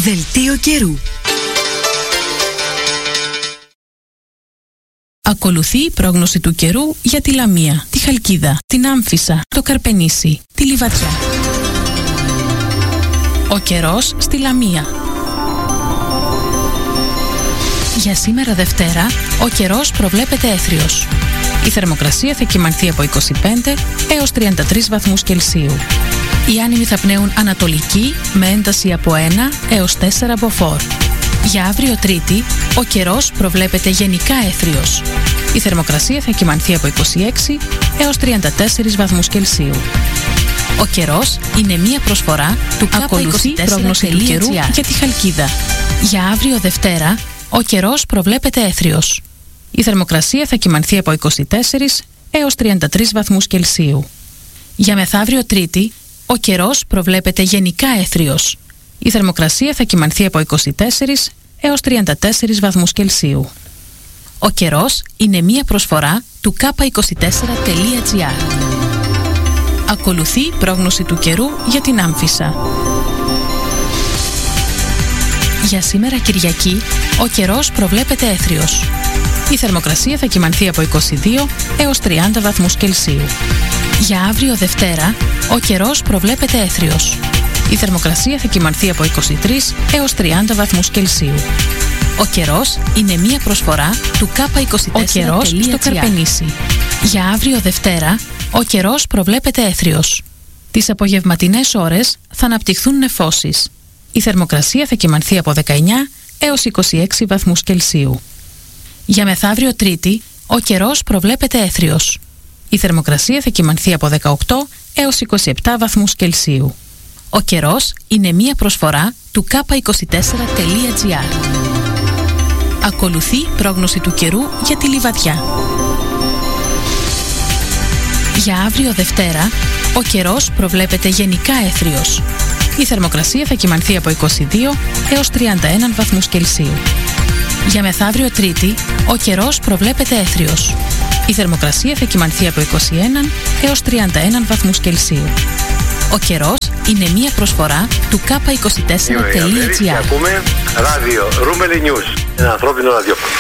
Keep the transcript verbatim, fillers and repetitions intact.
Δελτίο καιρού. Ακολουθεί η πρόγνωση του καιρού για τη Λαμία, τη Χαλκίδα, την Άμφισσα, το Καρπενήσι, τη Λιβαδιά. Ο καιρός στη Λαμία. Για σήμερα Δευτέρα, ο καιρός προβλέπεται έθριος. Η θερμοκρασία θα κυμανθεί από είκοσι πέντε έως τριάντα τρεις βαθμούς Κελσίου. Οι άνεμοι θα πνέουν ανατολική με ένταση από ένα έως τέσσερα μποφόρ. Για αύριο Τρίτη, ο καιρός προβλέπεται γενικά έθριος. Η θερμοκρασία θα κυμανθεί από είκοσι έξι έως τριάντα τέσσερις βαθμούς Κελσίου. Ο καιρός είναι μία προσφορά του ΚΑΠΑ είκοσι τέσσερα πρόγνωση του καιρού για τη Χαλκίδα. Για αύριο Δευτέρα, ο καιρός προβλέπεται έθριος. Η θερμοκρασία θα κυμανθεί από είκοσι τέσσερις έως τριάντα τρεις βαθμούς Κελσίου. Για μεθαύριο Τρίτη, ο καιρός προβλέπεται γενικά έθριος. Η θερμοκρασία θα κυμανθεί από είκοσι τέσσερις έως τριάντα τέσσερις βαθμούς Κελσίου. Ο καιρός είναι μία προσφορά του κάπα είκοσι τέσσερα τελεία τζι άρ. Ακολουθεί η πρόγνωση του καιρού για την Άμφισσα. Για σήμερα Κυριακή, ο καιρός προβλέπεται έθριος. Η θερμοκρασία θα κυμανθεί από είκοσι δύο έως τριάντα βαθμούς Κελσίου. Για αύριο Δευτέρα, ο καιρός προβλέπεται έθριος. Η θερμοκρασία θα κυμανθεί από είκοσι τρεις έως τριάντα βαθμούς Κελσίου. Ο καιρός είναι μία προσφορά του κάπα είκοσι τέσσερα τελεία τζι άρ. Ο καιρός στο Καρπενήσι. Για αύριο Δευτέρα, ο καιρός προβλέπεται έθριος. Τις απογευματινές ώρες θα αναπτυχθούν νεφώσεις. Η θερμοκρασία θα κυμανθεί από δεκαεννιά έως είκοσι έξι βαθμούς Κελσίου. Για μεθαύριο Τρίτη, ο καιρός προβλέπεται έθριος. Η θερμοκρασία θα κυμανθεί από δεκαοκτώ έως είκοσι επτά βαθμούς Κελσίου. Ο καιρός είναι μία προσφορά του κάπα είκοσι τέσσερα τελεία τζι άρ. Ακολουθεί η πρόγνωση του καιρού για τη Λιβαδιά. Για αύριο Δευτέρα, ο καιρός προβλέπεται γενικά έθριος. Η θερμοκρασία θα κυμανθεί από είκοσι δύο έως τριάντα ένα βαθμούς Κελσίου. Για μεθαύριο Τρίτη, ο καιρός προβλέπεται έθριος. Η θερμοκρασία θα κυμανθεί από είκοσι ένα έως τριάντα ένα βαθμούς Κελσίου. Ο καιρός είναι μία προσφορά του κάπα είκοσι τέσσερα τελεία τζι άρ. Ακούμε ράδιο Ρούμελι News, ένα ανθρώπινο ραδιόφωνο.